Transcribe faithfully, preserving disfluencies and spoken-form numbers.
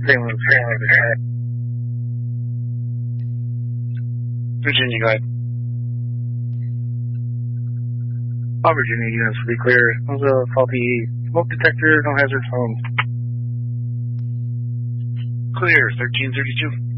Same with same with the side. Virginia, go ahead. All Virginia units will be clear. There's a faulty smoke detector, no hazard phone. Clear, thirteen thirty-two.